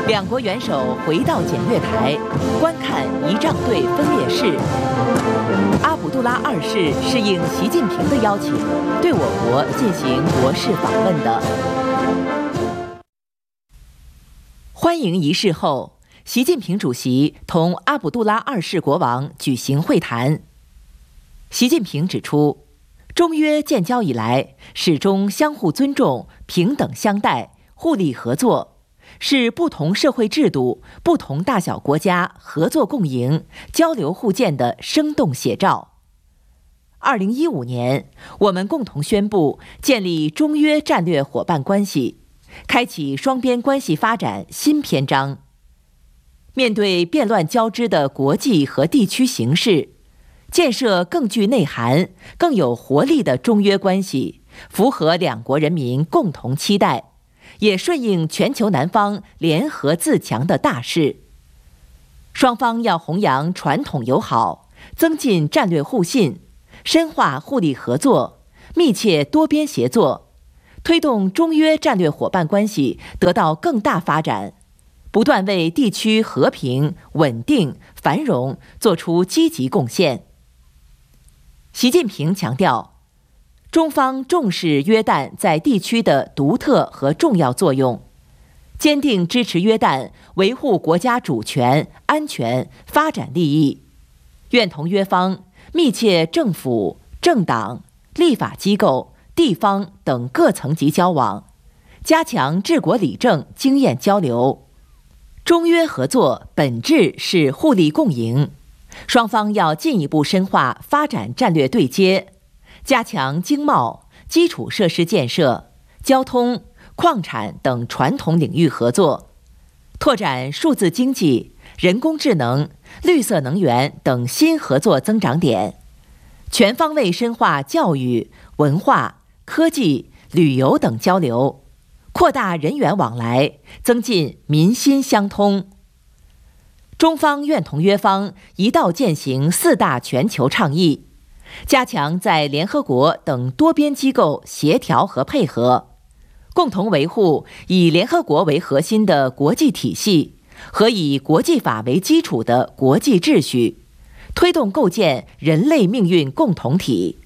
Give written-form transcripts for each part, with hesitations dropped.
两国元首回到检阅台，观看仪仗队分列式。阿卜杜拉二世是应习近平的邀请，对我国进行国事访问的。欢迎仪式后，习近平主席同阿卜杜拉二世国王举行会谈。习近平指出，中约建交以来，始终相互尊重、平等相待、互利合作，是不同社会制度、不同大小国家合作共赢、交流互鉴的生动写照。2015年，我们共同宣布建立中约战略伙伴关系，开启双边关系发展新篇章。面对变乱交织的国际和地区形势，建设更具内涵、更有活力的中约关系，符合两国人民共同期待，也顺应全球南方联合自强的大势。双方要弘扬传统友好，增进战略互信，深化互利合作，密切多边协作，推动中约战略伙伴关系得到更大发展，不断为地区和平、稳定、繁荣做出积极贡献。习近平强调，中方重视约旦在地区的独特和重要作用，坚定支持约旦维护国家主权、安全、发展利益，愿同约方密切政府、政党、立法机构、地方等各层级交往，加强治国理政经验交流。中约合作本质是互利共赢，双方要进一步深化发展战略对接，加强经贸、基础设施建设、交通、矿产等传统领域合作，拓展数字经济、人工智能、绿色能源等新合作增长点，全方位深化教育、文化、科技、旅游等交流，扩大人员往来，增进民心相通。中方愿同约方一道践行4大全球倡议，加强在联合国等多边机构协调和配合，共同维护以联合国为核心的国际体系和以国际法为基础的国际秩序，推动构建人类命运共同体。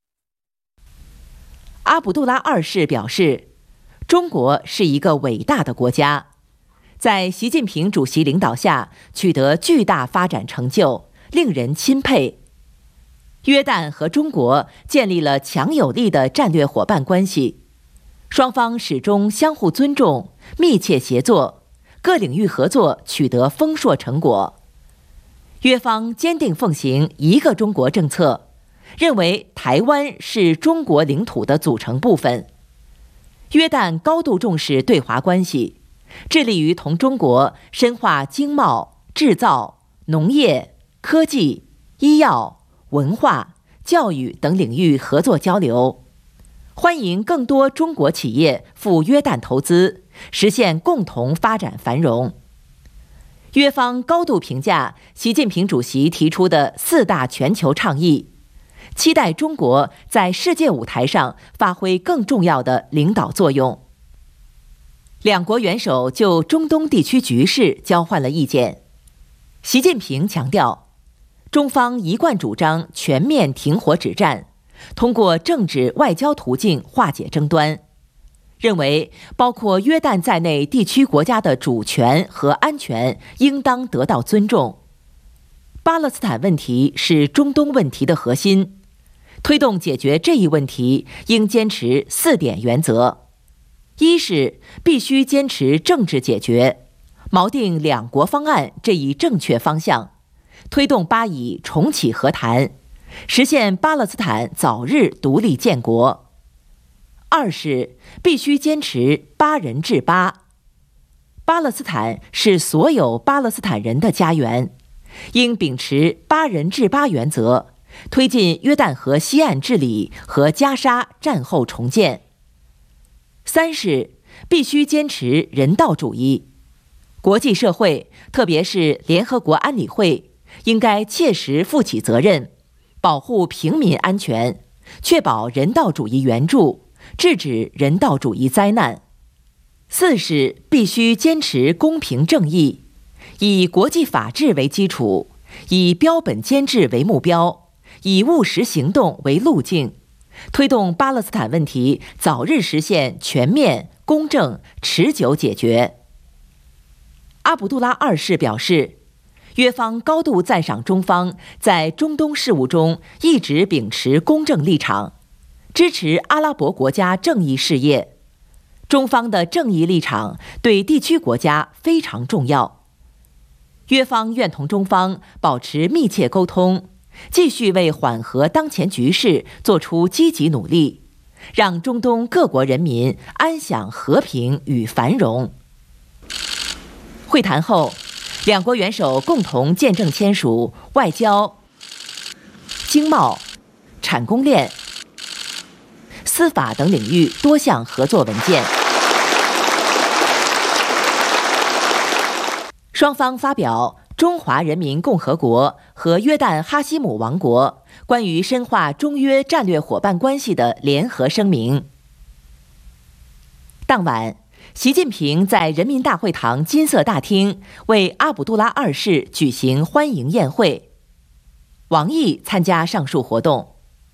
阿卜杜拉二世表示，中国是一个伟大的国家，在习近平主席领导下取得巨大发展成就，令人钦佩。约旦和中国建立了强有力的战略伙伴关系，双方始终相互尊重、密切协作，各领域合作取得丰硕成果。约方坚定奉行一个中国政策，认为台湾是中国领土的组成部分。约旦高度重视对华关系，致力于同中国深化经贸、制造、农业、科技、医药、文化、教育等领域合作交流，欢迎更多中国企业赴约旦投资，实现共同发展繁荣。约方高度评价习近平主席提出的4大全球倡议，期待中国在世界舞台上发挥更重要的领导作用。两国元首就中东地区局势交换了意见。习近平强调，中方一贯主张全面停火止战，通过政治外交途径化解争端，认为包括约旦在内地区国家的主权和安全应当得到尊重。巴勒斯坦问题是中东问题的核心，推动解决这一问题应坚持4点原则：一是必须坚持政治解决，锚定两国方案这一正确方向，推动巴以重启和谈，实现巴勒斯坦早日独立建国。二是必须坚持巴人治巴，巴勒斯坦是所有巴勒斯坦人的家园，应秉持巴人治巴原则，推进约旦河西岸治理和加沙战后重建。三是必须坚持人道主义，国际社会，特别是联合国安理会，应该切实负起责任，保护平民安全，确保人道主义援助，制止人道主义灾难。 4是必须坚持公平正义，以国际法治为基础，以标本兼治为目标，以务实行动为路径，推动巴勒斯坦问题早日实现全面、公正、持久解决。阿卜杜拉2世表示，约方高度赞赏中方在中东事务中一直秉持公正立场，支持阿拉伯国家正义事业。中方的正义立场对地区国家非常重要。约方愿同中方保持密切沟通，继续为缓和当前局势做出积极努力，让中东各国人民安享和平与繁荣。会谈后，两国元首共同见证签署外交、经贸、产供链、司法等领域多项合作文件。双方发表中华人民共和国和约旦哈希姆王国关于深化中约战略伙伴关系的联合声明。当晚，习近平在人民大会堂金色大厅为阿卜杜拉2世举行欢迎宴会，王毅参加上述活动。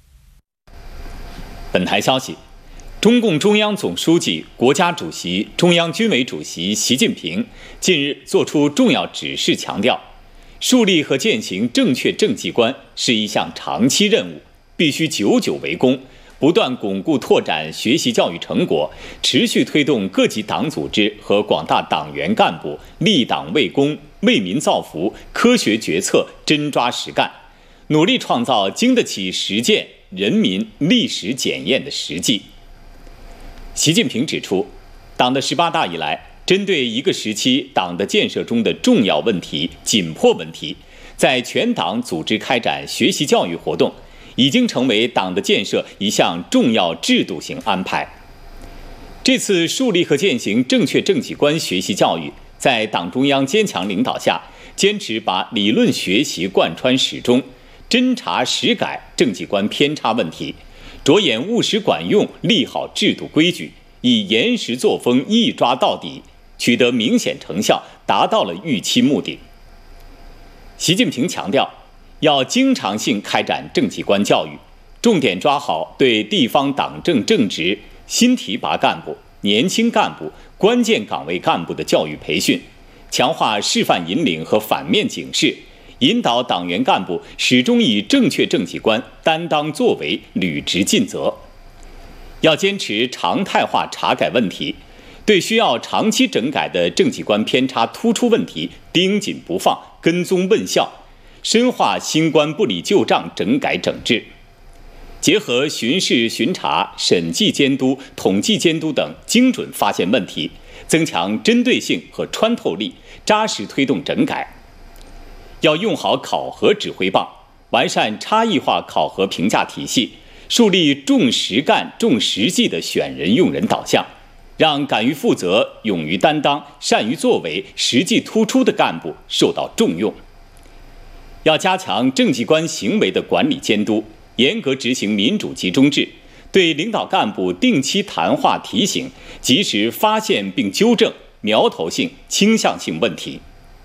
本台消息，中共中央总书记、国家主席、中央军委主席习近平近日作出重要指示，强调，树立和践行正确政绩观是一项长期任务，必须久久为功，不断巩固拓展学习教育成果，持续推动各级党组织和广大党员干部立党为公、为民造福，科学决策，真抓实干，努力创造经得起实践、人民历史检验的实际。习近平指出，党的18大以来，针对一个时期党的建设中的重要问题、紧迫问题，在全党组织开展学习教育活动，已经成为党的建设一项重要制度性安排。这次树立和践行正确政绩观学习教育，在党中央坚强领导下，坚持把理论学习贯穿始终，真查实改政绩观偏差问题，着眼务实管用，立好制度规矩，以严实作风一抓到底，取得明显成效，达到了预期目的。习近平强调，要经常性开展政绩观教育，重点抓好对地方党政正职、新提拔干部、年轻干部、关键岗位干部的教育培训，强化示范引领和反面警示，引导党员干部始终以正确政绩观担当作为，履职尽责。要坚持常态化查改问题，对需要长期整改的政绩观偏差突出问题盯紧不放，跟踪问效，深化新官不理旧账整改整治。结合巡视巡查、审计监督、统计监督等，精准发现问题，增强针对性和穿透力，扎实推动整改。要用好考核指挥棒，完善差异化考核评价体系，树立重实干、重实际的选人用人导向，让敢于负责、勇于担当、善于作为、实际突出的干部受到重用。要加强政绩观行为的管理监督，严格执行民主集中制，对领导干部定期谈话提醒，及时发现并纠正苗头性、倾向性问题。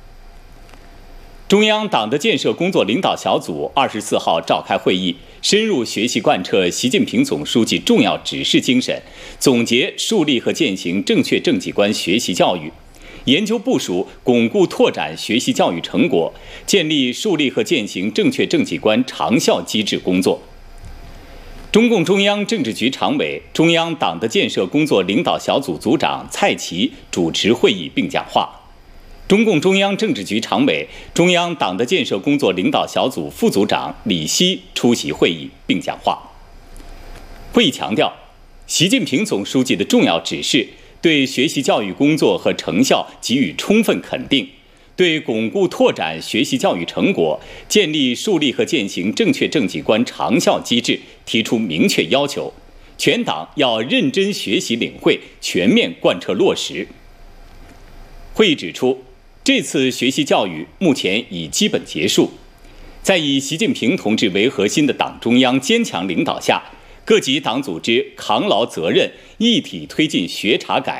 中央党的建设工作领导小组24号召开会议，深入学习贯彻习近平总书记重要指示精神，总结树立和践行正确政绩观学习教育，研究部署巩固拓展学习教育成果，建立树立和践行正确政绩观长效机制工作。中共中央政治局常委、中央党的建设工作领导小组组长蔡奇主持会议并讲话。中共中央政治局常委、中央党的建设工作领导小组副组长李希出席会议并讲话。会议强调，习近平总书记的重要指示对学习教育工作和成效给予充分肯定，对巩固拓展学习教育成果、建立树立和践行正确政绩观长效机制提出明确要求，全党要认真学习领会，全面贯彻落实。会议指出，这次学习教育目前已基本结束，在以习近平同志为核心的党中央坚强领导下，各级党组织扛牢责任，一体推进学查改，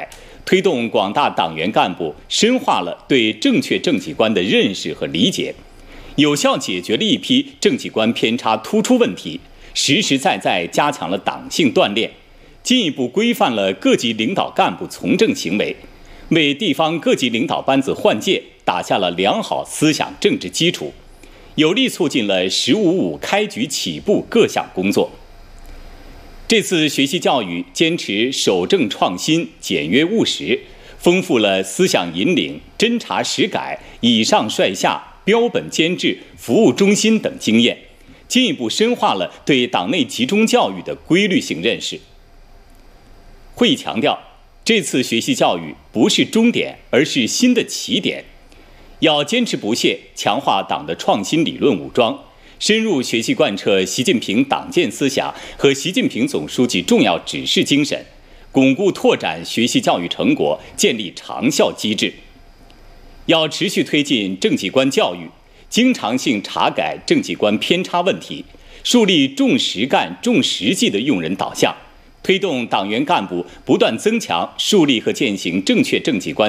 推动广大党员干部深化了对正确政绩观的认识和理解，有效解决了一批政绩观偏差突出问题，实实在在加强了党性锻炼，进一步规范了各级领导干部从政行为，为地方各级领导班子换届打下了良好思想政治基础，有力促进了“十五五”开局起步各项工作。这次学习教育坚持守正创新、简约务实，丰富了思想引领、侦查实改、以上率下、标本兼治、服务中心等经验，进一步深化了对党内集中教育的规律性认识。会议强调，这次学习教育不是终点，而是新的起点，要坚持不懈强化党的创新理论武装，深入学习贯彻习近平党建思想和习近平总书记重要指示精神，巩固拓展学习教育成果，建立长效机制。要持续推进政绩观教育，经常性查改政绩观偏差问题，树立重实干、重实际的用人导向，推动党员干部不断增强树立和践行正确政绩观